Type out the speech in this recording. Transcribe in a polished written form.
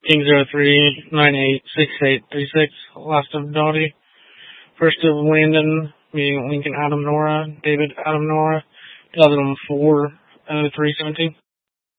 King 03986836, last of Dottie, first of Landon, meaning Lincoln Adam Nora, David Adam Nora, 2004, 317.